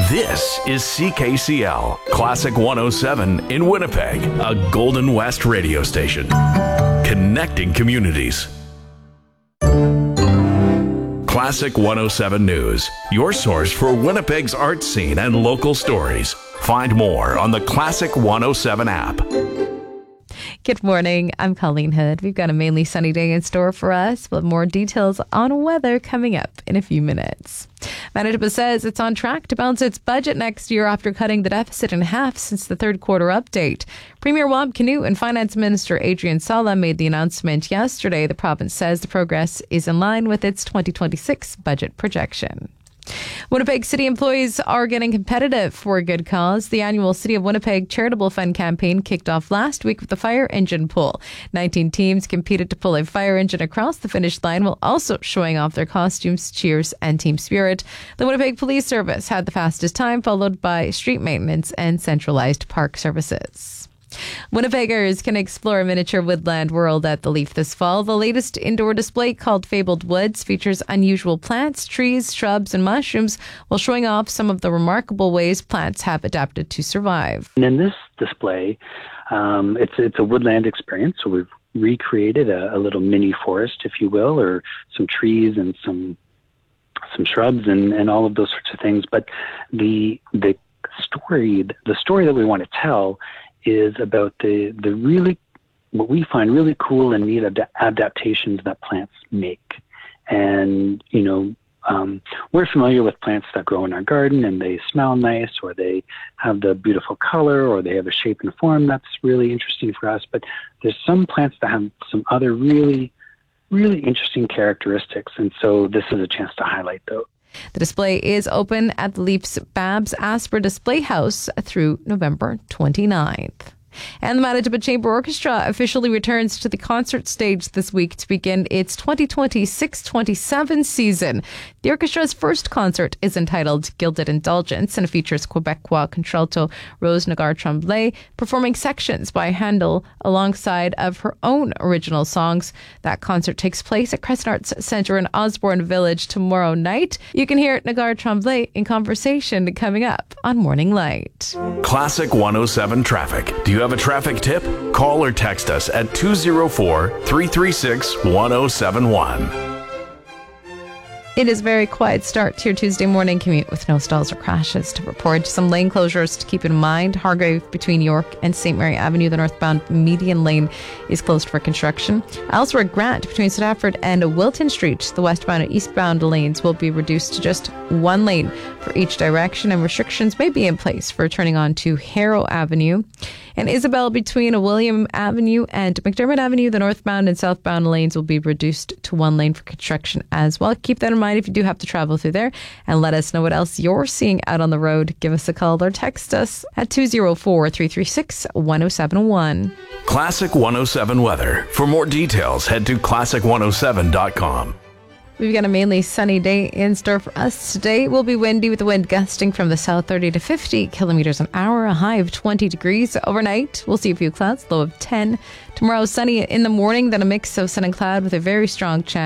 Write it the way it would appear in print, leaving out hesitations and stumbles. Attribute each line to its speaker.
Speaker 1: This is CKCL, Classic 107 in Winnipeg, a Golden West radio station. Connecting communities. Classic 107 News, your source for Winnipeg's art scene and local stories. Find more on the Classic 107 app.
Speaker 2: Good morning. I'm Colleen Hood. We've got a mainly sunny day in store for us, with more details on weather coming up in a few minutes. Manitoba says it's on track to balance its budget next year after cutting the deficit in half since the third quarter update. Premier Wab Kinew and Finance Minister Adrian Sala made the announcement yesterday. The province says the progress is in line with its 2026 budget projection. Winnipeg City employees are getting competitive for a good cause. The annual City of Winnipeg Charitable Fund campaign kicked off last week with the fire engine pull. 19 teams competed to pull a fire engine across the finish line while also showing off their costumes, cheers and team spirit. The Winnipeg Police Service had the fastest time, followed by street maintenance and centralized park services. Winnipeggers can explore a miniature woodland world at the Leaf this fall. The latest indoor display, called Fabled Woods, features unusual plants, trees, shrubs and mushrooms while showing off some of the remarkable ways plants have adapted to survive.
Speaker 3: And in this display, it's a woodland experience, so we've recreated a little mini forest, if you will, or some trees and some shrubs and all of those sorts of things. But the story that we want to tell is about the really, what we find really cool and neat adaptations that plants make. And, we're familiar with plants that grow in our garden and they smell nice, or they have the beautiful color, or they have a shape and form that's really interesting for us. But there's some plants that have some other really, really interesting characteristics. And so this is a chance to highlight those.
Speaker 2: The display is open at the Leaf's Babs Asper Display House through November 29th. And the Manitoba Chamber Orchestra officially returns to the concert stage this week to begin its 2026-27 season. The orchestra's first concert is entitled Gilded Indulgence and features Quebecois contralto Rose Nagar-Tremblay performing sections by Handel alongside of her own original songs. That concert takes place at Crescent Arts Centre in Osborne Village tomorrow night. You can hear Nagar-Tremblay in conversation coming up on Morning Light.
Speaker 1: Classic 107 traffic. Do you have a traffic tip? Call or text us at 204-336-1071.
Speaker 2: It is a very quiet start to your Tuesday morning commute with no stalls or crashes to report. Some lane closures to keep in mind. Hargrave between York and St. Mary Avenue, the northbound median lane is closed for construction. Elsewhere, Grant between Stratford and Wilton Street, the westbound and eastbound lanes will be reduced to just one lane for each direction, and restrictions may be in place for turning on to Harrow Avenue. And Isabel between William Avenue and McDermott Avenue, the northbound and southbound lanes will be reduced to one lane for construction as well. Keep that in mind if you do have to travel through there, and let us know what else you're seeing out on the road. Give us a call or text us at 204-336-1071.
Speaker 1: Classic 107 weather. For more details, head to classic107.com.
Speaker 2: We've got a mainly sunny day in store for us today. It will be windy with the wind gusting from the south 30 to 50 kilometers an hour, a high of 20 degrees. Overnight, we'll see a few clouds, low of 10. Tomorrow, sunny in the morning, then a mix of sun and cloud with a very strong chance